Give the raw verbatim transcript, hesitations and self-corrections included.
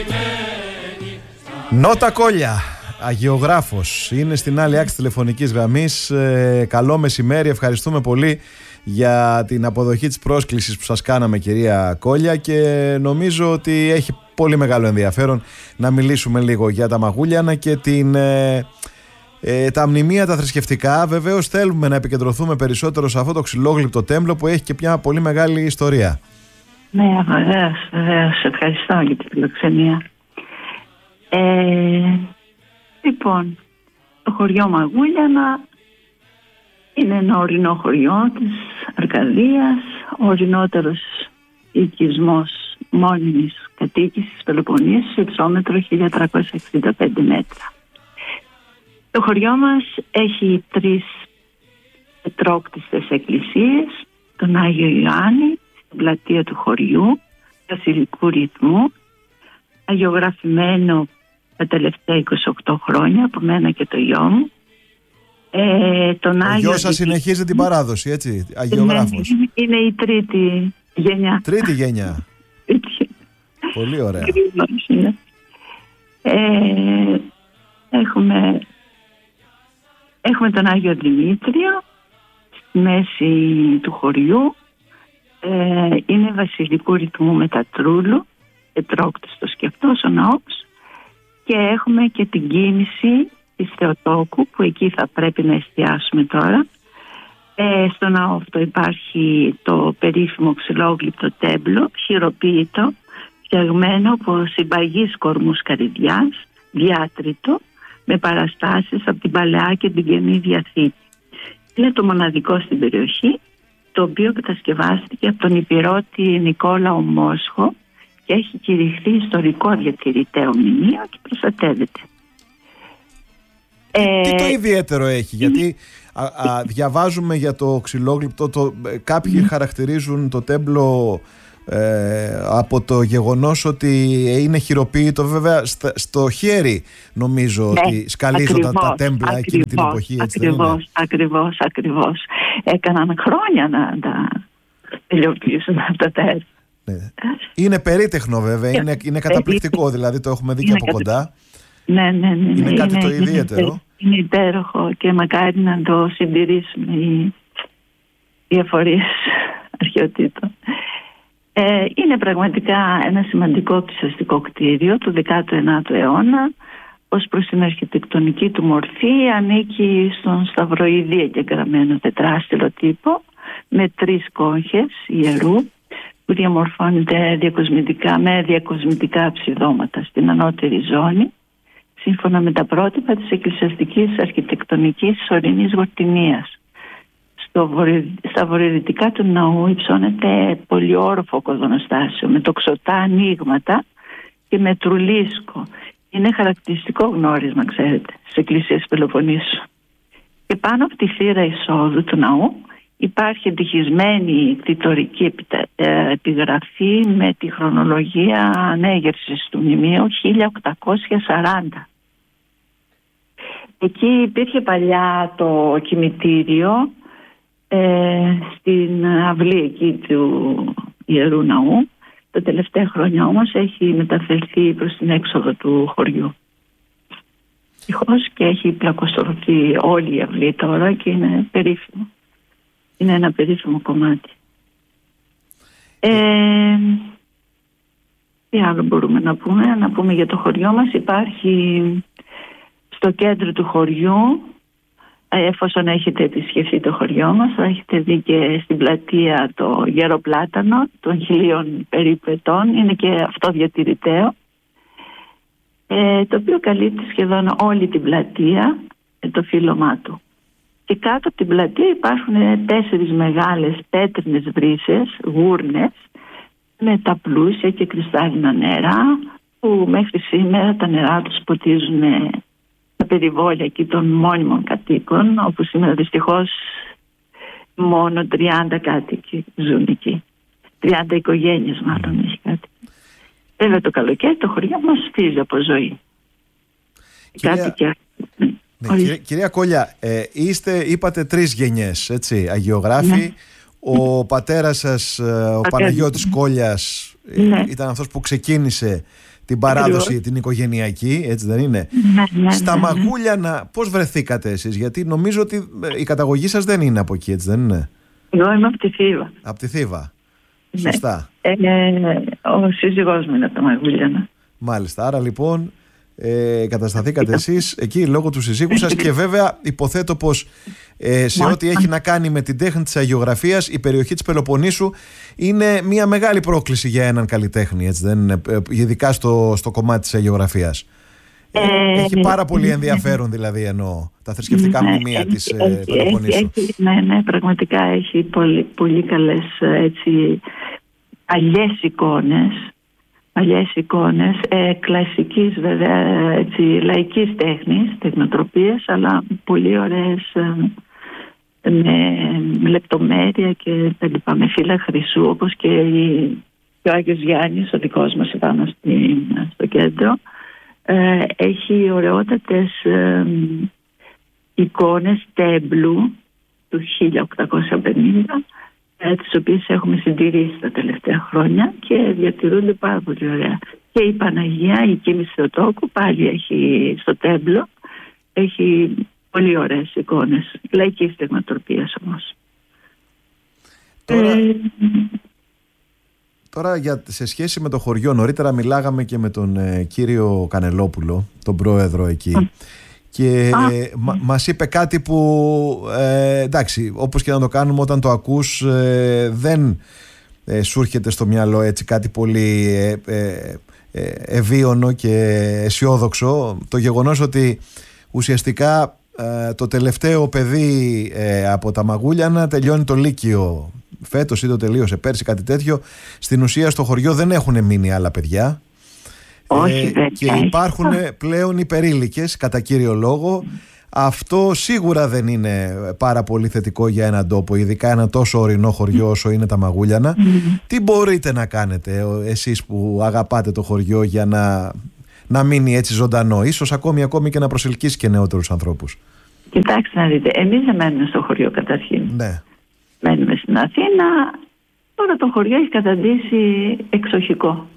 Νότα Κόλια, αγιογράφος, είναι στην άλλη άκρη τηλεφωνικής γραμμής. ε, Καλό μεσημέρι, ευχαριστούμε πολύ για την αποδοχή της πρόσκλησης που σας κάναμε, κυρία Κόλια, και νομίζω ότι έχει πολύ μεγάλο ενδιαφέρον να μιλήσουμε λίγο για τα Μαγούλιανα και την, ε, ε, τα μνημεία τα θρησκευτικά. Βεβαίως θέλουμε να επικεντρωθούμε περισσότερο σε αυτό το ξυλόγλυπτο τέμπλο που έχει και μια πολύ μεγάλη ιστορία. Ναι, βεβαίως, βεβαίως. Ευχαριστώ για την φιλοξενία. Ε, λοιπόν, το χωριό Μαγούλιανα είναι ένα ορεινό χωριό της Αρκαδίας, ο ορεινότερος οικισμός μόνιμης κατοίκησης Πελοποννήσου, σε υψόμετρο χίλια τριακόσια εξήντα πέντε μέτρα. Το χωριό μας έχει τρεις πετρόκτιστες εκκλησίες, τον Άγιο Ιωάννη, στην πλατεία του χωριού, βασιλικού ρυθμού, αγιογραφημένο τα τελευταία είκοσι οκτώ χρόνια από μένα και το γιο μου. Ε, τον Ο Άγιο γιος σας συνεχίζει την παράδοση, έτσι, αγιογράφος. Είναι, είναι η τρίτη γενιά. Τρίτη γενιά. Πολύ ωραία. Ε, έχουμε, έχουμε τον Άγιο Δημήτριο στη μέση του χωριού. Ε, είναι βασιλικού ρυθμού Μετατρούλου, τετρόκτιστος και αυτός ο ναός, και έχουμε και την κίνηση της Θεοτόκου, που εκεί θα πρέπει να εστιάσουμε τώρα. Ε, στο ναό αυτό υπάρχει το περίφημο ξυλόγλυπτο τέμπλο, χειροποίητο, φτιαγμένο από συμπαγείς κορμούς καρυδιάς, διάτριτο, με παραστάσεις από την Παλαιά και την Καινή Διαθήκη. Είναι το μοναδικό στην περιοχή, το οποίο κατασκευάστηκε από τον Υπηρώτη Νικόλαο Μόσχο και έχει κηρυχθεί ιστορικό διατηρηταίο μνημείο και προστατεύεται. Ε, Τι το ιδιαίτερο έχει, γιατί α, α, διαβάζουμε για το ξυλόγλυπτο, το, κάποιοι mm. χαρακτηρίζουν το τέμπλο ε, από το γεγονός ότι είναι χειροποίητο, βέβαια στα, στο χέρι νομίζω, ναι, ότι σκαλίζονταν ακριβώς, τα τέμπλα ακριβώς, εκείνη την εποχή. Ακριβώς, ακριβώς, ακριβώς. Έκαναν χρόνια να τα τελειοποιήσουν αυτά τα έργα. Ναι. Είναι περίτεχνο βέβαια, είναι, είναι καταπληκτικό, δηλαδή το έχουμε δει και από κοντά. Ναι, ναι, ναι, είναι κάτι είναι, το ιδιαίτερο. Είναι, είναι υπέροχο και μακάρι να το συντηρήσουμε οι διαφορίες αρχαιοτήτων. Ε, είναι πραγματικά ένα σημαντικό θρησκευτικό κτίριο του δέκατου ενάτου αιώνα. Ως προς την αρχιτεκτονική του μορφή ανήκει στον σταυροειδή εγγεγραμμένο τετράστιλο τύπο με τρεις κόγχες ιερού που διαμορφώνεται διακοσμητικά, με διακοσμητικά ψηδώματα στην ανώτερη ζώνη, σύμφωνα με τα πρότυπα της εκκλησιαστικής αρχιτεκτονικής της ορεινής Γορτινίας. Στο βορει... Στα βορειοδυτικά του ναού υψώνεται πολυόροφο οκοδονοστάσιο με τοξωτά ανοίγματα και με τρουλίσκο. Είναι χαρακτηριστικό γνώρισμα, ξέρετε, στις εκκλησίες Πελοποννήσου. Και πάνω από τη θύρα εισόδου του ναού υπάρχει εντυχισμένη κτητορική επιτα... ε, επιγραφή με τη χρονολογία ανέγερσης του μνημείου χίλια οκτακόσια σαράντα. Εκεί υπήρχε παλιά το κημητήριο ε, στην αυλή εκεί του Ιερού Ναού. Τα τελευταία χρόνια όμως έχει μεταφερθεί προς την έξοδο του χωριού. Ευτυχώς, και έχει πλακοστρωθεί όλη η αυλή τώρα και είναι περίφημο. Είναι ένα περίφημο κομμάτι. Ε, τι άλλο μπορούμε να πούμε? Να πούμε για το χωριό μας. Υπάρχει στο κέντρο του χωριού, εφόσον έχετε επισκεφθεί το χωριό μας, θα έχετε δει και στην πλατεία το γεροπλάτανο των χιλίων περίπου ετών. Είναι και αυτό διατηρηταίο, ε, το οποίο καλύπτει σχεδόν όλη την πλατεία με το φύλλωμά του. Και κάτω από την πλατεία υπάρχουν τέσσερις μεγάλες πέτρινες βρύσες, γούρνες, με τα πλούσια και κρυστάλλινα νερά, που μέχρι σήμερα τα νερά τους ποτίζουν τα περιβόλια εκεί των μόνιμων κατοίκων, όπου σήμερα δυστυχώς μόνο τριάντα κάτοικοι ζουν εκεί. τριάντα οικογένειες μάλλον έχει κάτι. Βέβαια το καλοκαίρι το χωριό μας φύζει από ζωή. Κυρία... Κάτι και... Ναι, κυρία, κυρία Κόλια, ε, είστε, είπατε τρεις γενιές, έτσι, αγιογράφοι. Ναι. Ο πατέρας σας, ο Παναγιώτης Κόλιας, ναι. ήταν αυτός που ξεκίνησε την παράδοση, την οικογενειακή, έτσι δεν είναι? Ναι, ναι, Στα ναι, ναι. Μαγούλιανα πώς βρεθήκατε εσείς? Γιατί νομίζω ότι η καταγωγή σας δεν είναι από εκεί, έτσι δεν είναι? Εγώ είμαι από τη Θήβα. Από τη Θήβα. Ναι. Σωστά. Ε, ο σύζυγός μου είναι από τα Μαγούλιανα. Μάλιστα. Άρα λοιπόν ε, κατασταθήκατε εσείς εκεί λόγω του συζύγου σας και βέβαια υποθέτω πως ε, σε ό,τι έχει να κάνει με την τέχνη της αγιογραφίας η περιοχή της Πελοποννήσου είναι μια μεγάλη πρόκληση για έναν καλλιτέχνη, έτσι δεν είναι? Ειδικά στο, στο κομμάτι της αγιογραφίας. Ε, έχει πάρα πολύ ενδιαφέρον δηλαδή, εννοώ, τα θρησκευτικά ναι, μνημεία έχει, της έχει, Πελοποννήσου. Έχει, ναι, ναι, πραγματικά έχει πολύ, πολύ καλές έτσι, παλιές εικόνες, παλιές εικόνες ε, κλασικής βέβαια, έτσι, λαϊκής τέχνης, τεχνοτροπίας, αλλά πολύ ωραίες ε, με, με λεπτομέρεια και τα λοιπά, με φύλλα χρυσού, όπως και, η, και ο Άγιος Γιάννης, ο δικός μας επάνω στη, στο κέντρο. Ε, έχει ωραιότατες ε, εικόνες τέμπλου του χίλια οκτακόσια πενήντα, ε, τις οποίες έχουμε συντηρήσει τα τελευταία χρόνια και διατηρούνται πάρα πολύ ωραία. Και η Παναγία, η Κοίμηση Θεοτόκου, πάλι έχει στο τέμπλο, έχει πολύ ωραίες εικόνες, λαϊκής τεχνοτροπίας όμως. Τώρα... Ε, Τώρα για, σε σχέση με το χωριό, νωρίτερα μιλάγαμε και με τον ε, κύριο Κανελόπουλο, τον πρόεδρο εκεί, και ε, μα, μας είπε κάτι που ε, εντάξει, όπως και να το κάνουμε, όταν το ακούς ε, δεν ε, σου έρχεται στο μυαλό έτσι κάτι πολύ ε, ε, ε, ευίωνο και αισιόδοξο. Το γεγονός ότι ουσιαστικά ε, το τελευταίο παιδί ε, από τα Μαγούλιανα τελειώνει το Λύκειο φέτος ή το τελείωσε πέρσι, κάτι τέτοιο. Στην ουσία στο χωριό δεν έχουν μείνει άλλα παιδιά. Όχι, ε, και υπάρχουν πλέον υπερήλικες κατά κύριο λόγο. Αυτό σίγουρα δεν είναι πάρα πολύ θετικό για έναν τόπο, ειδικά ένα τόσο ορεινό χωριό όσο είναι τα Μαγούλιανα. Mm. Τι μπορείτε να κάνετε εσείς που αγαπάτε το χωριό για να, να μείνει έτσι ζωντανό, ίσως ακόμη, ακόμη και να προσελκύσει και νεότερους ανθρώπους? Κοιτάξτε να δείτε, εμείς δεν μένουμε στο χωριό καταρχήν. Ναι. Μένουμε στην Αθήνα. Τώρα το χωριό έχει καταντήσει εξοχικό.